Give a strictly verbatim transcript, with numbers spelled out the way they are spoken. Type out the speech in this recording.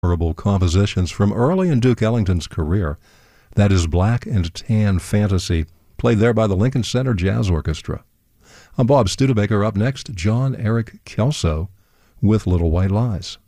memorable compositions from early in Duke Ellington's career. That is Black and Tan Fantasy, played there by the Lincoln Center Jazz Orchestra. I'm Bob Studebaker. Up next, John Eric Kelso with Little White Lies.